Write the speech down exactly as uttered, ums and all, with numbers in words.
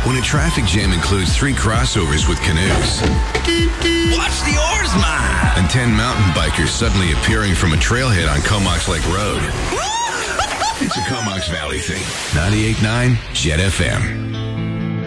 when a traffic jam includes three crossovers with canoes. Watch the oarsman! And ten mountain bikers suddenly appearing from a trailhead on Comox Lake Road. It's a Comox Valley thing. ninety-eight point nine Jet F M.